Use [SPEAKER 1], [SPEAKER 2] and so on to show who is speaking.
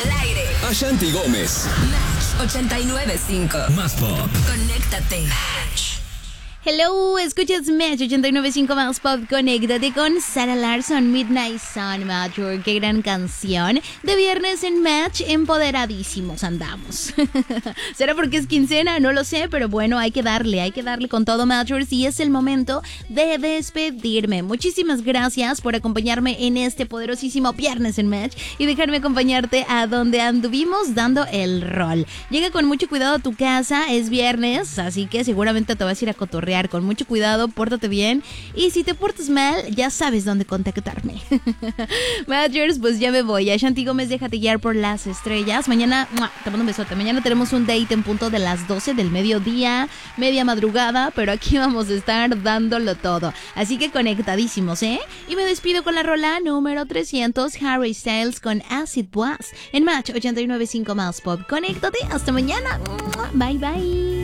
[SPEAKER 1] Al aire.
[SPEAKER 2] Ashanti Gómez.
[SPEAKER 1] Match 89.5.
[SPEAKER 2] Más pop.
[SPEAKER 1] Conéctate. Match.
[SPEAKER 3] Hello, escuchas Match 89.5 Más Pop. Conéctate con Sarah Larsson, Midnight Sun, Mature. Qué gran canción. De viernes en Match, empoderadísimos andamos. ¿Será porque es quincena? No lo sé, pero bueno, hay que darle con todo, Matchers. Y es el momento de despedirme. Muchísimas gracias por acompañarme en este poderosísimo viernes en Match y dejarme acompañarte a donde anduvimos dando el rol. Llega con mucho cuidado a tu casa, es viernes, así que seguramente te vas a ir a cotorrear. Con mucho cuidado, pórtate bien y si te portas mal, ya sabes dónde contactarme. Matchers, pues ya me voy. Ashanti Gómez, déjate guiar por las estrellas. Mañana, te mando un besote. Mañana tenemos un date en punto de las 12 del mediodía, media madrugada, pero aquí vamos a estar dándolo todo. Así que conectadísimos, ¿eh? Y me despido con la rola número 300, Harry Styles con Acid Was en Match 89.5 Más Pop. Conéctate, hasta mañana. Bye, bye.